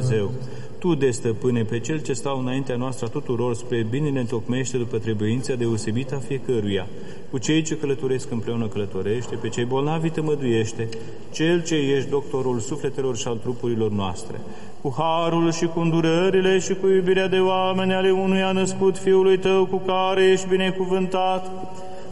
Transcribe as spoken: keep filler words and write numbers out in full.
Dumnezeu. Tu, de stăpâne, pe Cel ce stau înaintea noastră a tuturor, spre binele întocmește după trebuința deosebită a fiecăruia. Cu cei ce călătoresc împreună călătorește, pe cei bolnavi tămăduiește, Cel ce ești doctorul sufletelor și al trupurilor noastre. Cu harul și cu îndurările și cu iubirea de oameni ale unuia născut Fiului Tău, cu care ești binecuvântat,